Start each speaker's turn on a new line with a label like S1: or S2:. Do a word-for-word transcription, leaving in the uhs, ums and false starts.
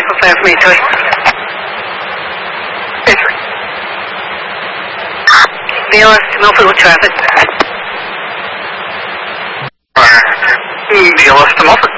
S1: for plan for me, Tilly. Yes, sir. V L S to Milford with traffic. V L S to Milford.